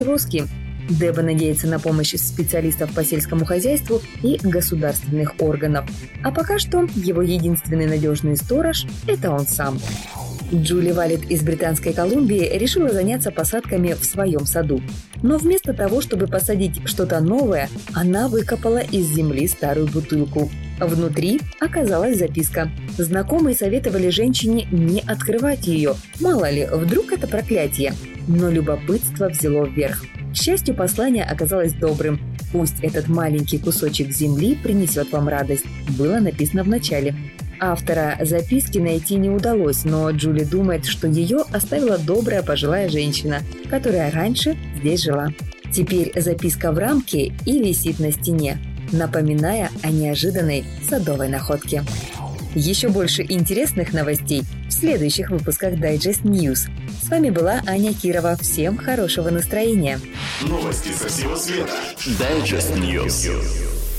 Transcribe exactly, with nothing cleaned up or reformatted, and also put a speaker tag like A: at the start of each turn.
A: перевозки. Деба надеется на помощь специалистов по сельскому хозяйству и государственных органов. А пока что его единственный надежный сторож – это он сам. Джули Валет из Британской Колумбии решила заняться посадками в своем саду. Но вместо того, чтобы посадить что-то новое, она выкопала из земли старую бутылку. Внутри оказалась записка. Знакомые советовали женщине не открывать ее. Мало ли, вдруг это проклятие. Но любопытство взяло вверх. К счастью, послание оказалось добрым. «Пусть этот маленький кусочек земли принесет вам радость», было написано в начале. Автора записки найти не удалось, но Джули думает, что ее оставила добрая пожилая женщина, которая раньше здесь жила. Теперь записка в рамке и висит на стене, напоминая о неожиданной садовой находке. Еще больше интересных новостей в следующих выпусках Digest News. С вами была Аня Кирова. Всем хорошего настроения.
B: Новости со всего света. Digest News.